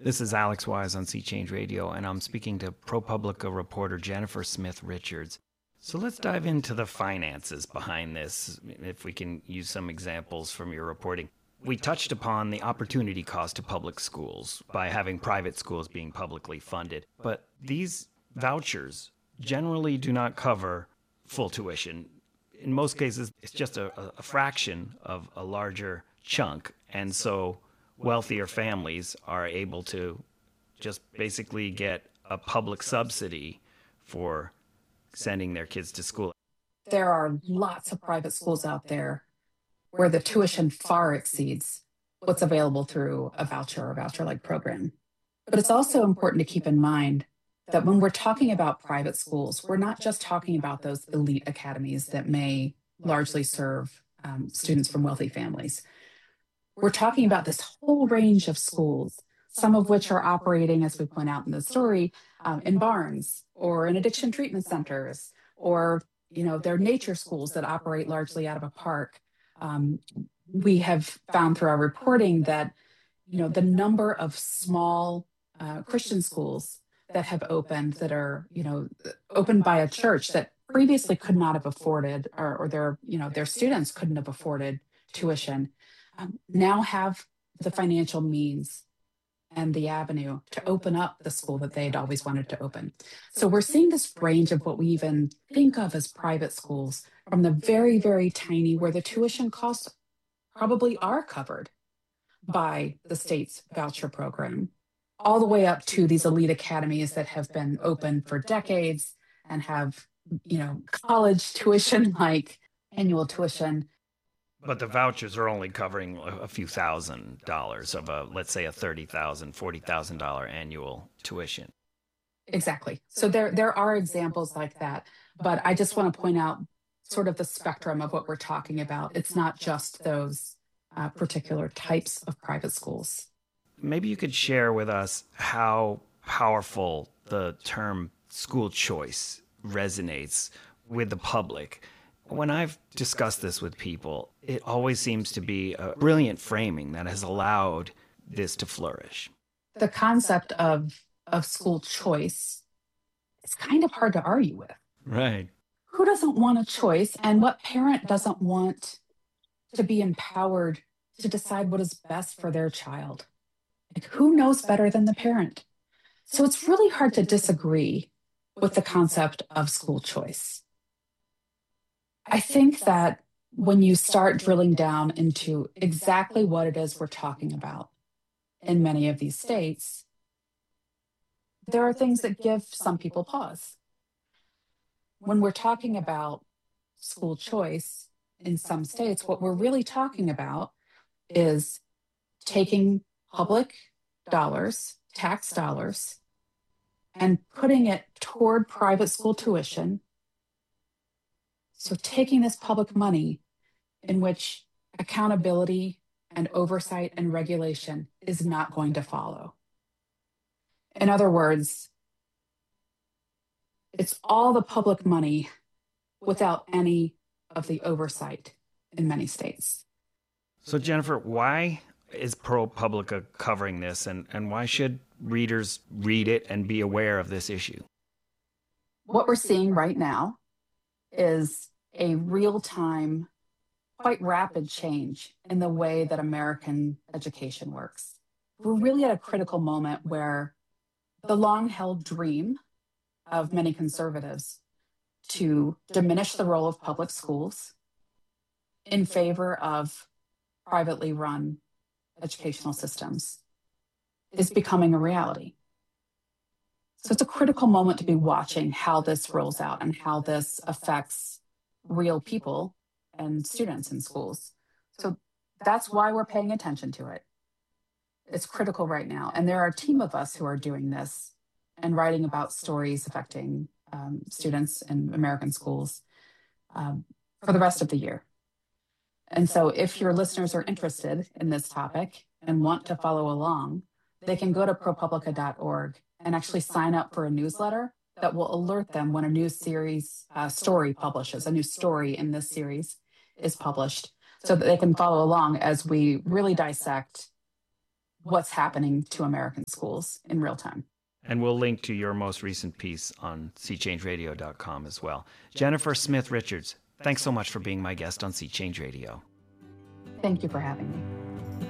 This is Alex Wise on Sea Change Radio, and I'm speaking to ProPublica reporter Jennifer Smith Richards. So let's dive into the finances behind this, if we can use some examples from your reporting. We touched upon the opportunity cost to public schools by having private schools being publicly funded, but these vouchers generally do not cover full tuition. In most cases, it's just a fraction of a larger chunk, and so wealthier families are able to just basically get a public subsidy for sending their kids to school. There are lots of private schools out there where the tuition far exceeds what's available through a voucher or voucher-like program. But it's also important to keep in mind that when we're talking about private schools, we're not just talking about those elite academies that may largely serve students from wealthy families. We're talking about this whole range of schools, some of which are operating, as we point out in the story, in barns or in addiction treatment centers, or they're nature schools that operate largely out of a park. We have found through our reporting that the number of small Christian schools that have opened, that are opened by a church that previously could not have afforded, or their students couldn't have afforded tuition, now have the financial means and the avenue to open up the school that they had always wanted to open. So we're seeing this range of what we even think of as private schools, from the very, very tiny, where the tuition costs probably are covered by the state's voucher program, all the way up to these elite academies that have been open for decades and have, college tuition, like annual tuition. But the vouchers are only covering a few $1,000s of let's say a $30,000, $40,000 annual tuition. Exactly. So there are examples like that, but I just want to point out sort of the spectrum of what we're talking about. It's not just those particular types of private schools. Maybe you could share with us how powerful the term school choice resonates with the public. When I've discussed this with people, it always seems to be a brilliant framing that has allowed this to flourish. The concept of school choice is kind of hard to argue with. Right. Who doesn't want a choice, and what parent doesn't want to be empowered to decide what is best for their child? Like, who knows better than the parent? So it's really hard to disagree with the concept of school choice. I think that when you start drilling down into exactly what it is we're talking about in many of these states, there are things that give some people pause. When we're talking about school choice in some states, what we're really talking about is taking public dollars, tax dollars, and putting it toward private school tuition. So taking this public money, in which accountability and oversight and regulation is not going to follow. In other words, it's all the public money without any of the oversight in many states. So Jennifer, why is ProPublica covering this, and why should readers read it and be aware of this issue? What we're seeing right now is a real-time, quite rapid change in the way that American education works. We're really at a critical moment where the long-held dream of many conservatives to diminish the role of public schools in favor of privately run educational systems is becoming a reality. So it's a critical moment to be watching how this rolls out and how this affects real people and students in schools. So that's why we're paying attention to it. It's critical right now. And there are a team of us who are doing this and writing about stories affecting students in American schools for the rest of the year. And so if your listeners are interested in this topic and want to follow along, they can go to propublica.org and actually sign up for a newsletter that will alert them when a new series story publishes, a new story in this series is published, so that they can follow along as we really dissect what's happening to American schools in real time. And we'll link to your most recent piece on SeaChangeRadio.com as well. Jennifer Smith Richards, thanks so much for being my guest on Sea Change Radio. Thank you for having me.